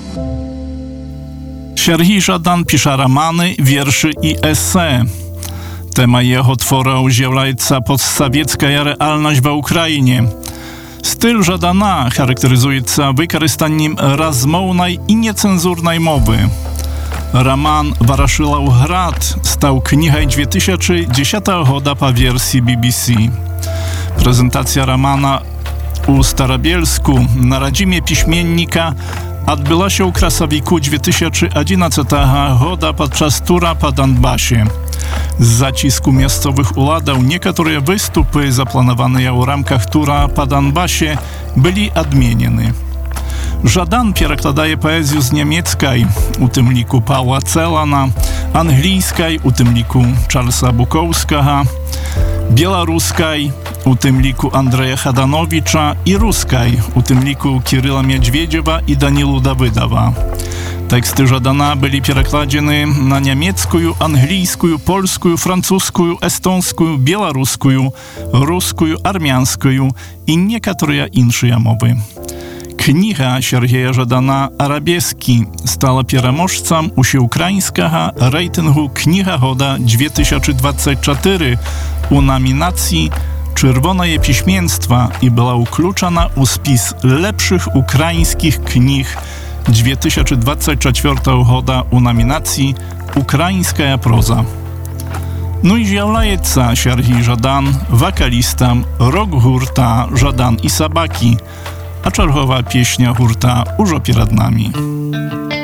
Сергій Жадан pisze романы, wierszy i esсе. Tema jego tworów zjawляется постсоветская realność w Ukrainie. Styl Żadana charakteryzuje się wykorzystaniem rozmownej i niecenzurnej mowy. Roman Waraszyław Grad stał knigą 2010 roku po wersji BBC. Prezentacja romana u Starobielsku na rodzimie piśmiennika odbyła się w Krasawiku 2011 roku podczas tura po Donbasie. Z zacisku miejscowych uladów niektóre wystupy zaplanowane w ramkach tura po Donbasie byli odmienione. Żadan przekładaje poezję z niemieckiej, u tym liku Pawła Celana, angielskiej, u tym liku Charlesa Bukowskiego, białoruskiej, u tym liku Andrzeja Hadanowicza i ruskiej, u tym liku Kiryla Miedźwiedziewa i Danilu Dawydowa. Teksty Żadana byli przekładane na niemiecką, angielską, polską, francuską, estonską, białoruską, ruską, armianską i niektóre inne mowy. Kniha Siergieja Żadana Arabieski stała переможцем ukraińskiego rejtingu Kniha Goda 2024 u nominacji Czerwone piśmienstwa i była ukluczana u spis lepszych ukraińskich knih 2024 roku u nominacji Ukraińska proza. No i zjawляется Siergiej Żadan wokalistą rock hurta Żadan i Sabaki, a czerwowa pieśnia hurta już przed nami.